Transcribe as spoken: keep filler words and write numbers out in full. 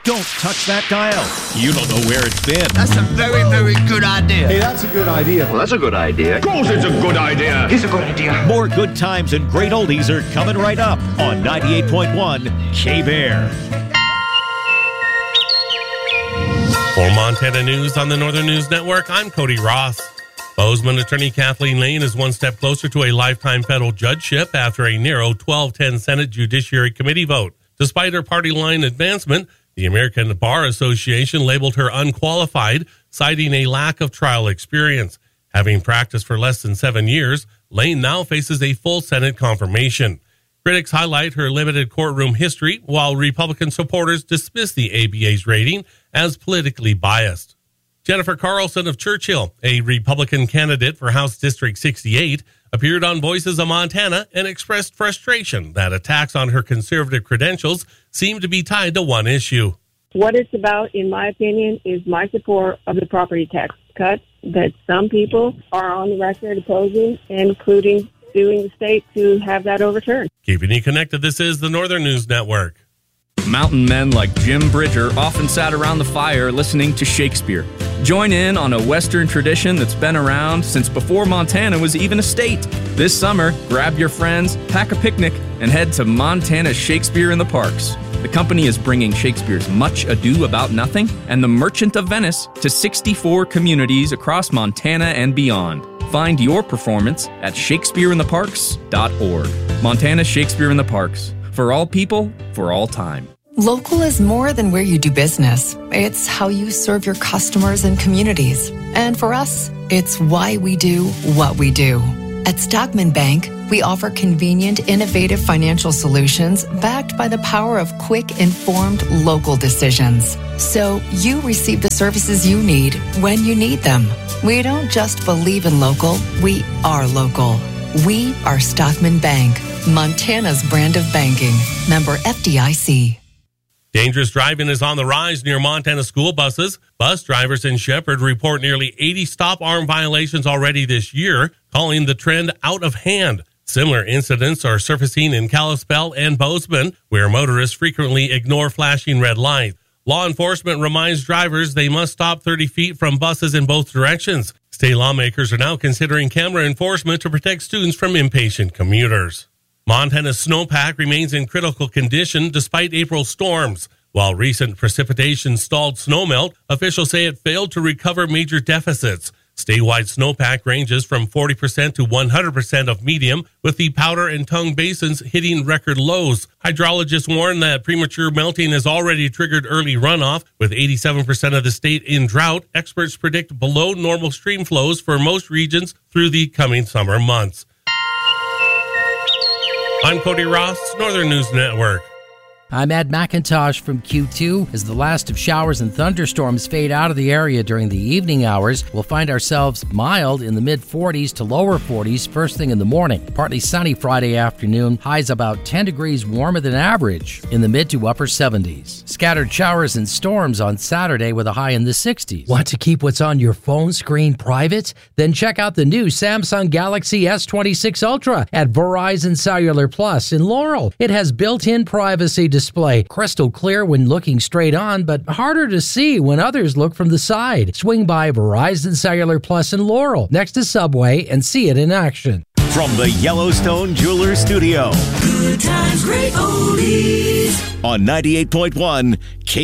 Don't touch that dial. You don't know where it's been. That's a very, very good idea. Hey, that's a good idea. Well, that's a good idea. Of course it's a good idea. It's a good idea. More good times and great oldies are coming right up on ninety-eight point one K-Bear. For Montana News on the Northern News Network, I'm Cody Ross. Bozeman attorney Kathleen Lane is one step closer to a lifetime federal judgeship after a narrow twelve ten Senate Judiciary Committee vote. Despite her party line advancement, the American Bar Association labeled her unqualified, citing a lack of trial experience. Having practiced for less than seven years, Lane now faces a full Senate confirmation. Critics highlight her limited courtroom history, while Republican supporters dismiss the A B A's rating as politically biased. Jennifer Carlson of Churchill, a Republican candidate for House District sixty-eight, appeared on Voices of Montana and expressed frustration that attacks on her conservative credentials seem to be tied to one issue. What it's about, in my opinion, is my support of the property tax cut that some people are on the record opposing, including suing the state to have that overturned. Keeping you connected, this is the Northern News Network. Mountain men like Jim Bridger often sat around the fire listening to Shakespeare. Join in on a Western tradition that's been around since before Montana was even a state. This summer, grab your friends, pack a picnic, and head to Montana Shakespeare in the Parks. The company is bringing Shakespeare's Much Ado About Nothing and The Merchant of Venice to sixty-four communities across Montana and beyond. Find your performance at shakespeare in the parks dot org. Montana Shakespeare in the Parks. For all people, for all time. Local is more than where you do business. It's how you serve your customers and communities. And for us, it's why we do what we do. At Stockman Bank, we offer convenient, innovative financial solutions backed by the power of quick, informed local decisions. So you receive the services you need when you need them. We don't just believe in local, we are local. We are Stockman Bank, Montana's brand of banking. Member F D I C. Dangerous driving is on the rise near Montana school buses. Bus drivers in Shepherd report nearly eighty stop arm violations already this year, calling the trend out of hand. Similar incidents are surfacing in Kalispell and Bozeman, where motorists frequently ignore flashing red lights. Law enforcement reminds drivers they must stop thirty feet from buses in both directions. State lawmakers are now considering camera enforcement to protect students from impatient commuters. Montana's snowpack remains in critical condition despite April storms. While recent precipitation stalled snowmelt, officials say it failed to recover major deficits. Statewide snowpack ranges from forty percent to one hundred percent of medium, with the Powder and Tongue basins hitting record lows. Hydrologists warn that premature melting has already triggered early runoff. With eighty-seven percent of the state in drought, experts predict below normal stream flows for most regions through the coming summer months. I'm Cody Ross, Northern News Network. I'm Ed McIntosh from Q two. As the last of showers and thunderstorms fade out of the area during the evening hours, we'll find ourselves mild in the mid forties to lower forties first thing in the morning. Partly sunny Friday afternoon, highs about ten degrees warmer than average in the mid to upper seventies. Scattered showers and storms on Saturday with a high in the sixties. Want to keep what's on your phone screen private? Then check out the new Samsung Galaxy S twenty-six Ultra at Verizon Cellular Plus in Laurel. It has built-in privacy display, crystal clear when looking straight on, but harder to see when others look from the side. Swing by Verizon Cellular Plus in Laurel, next to Subway, and see it in action. From the Yellowstone Jewelers Studio. Good times, great oldies. On ninety-eight point one K.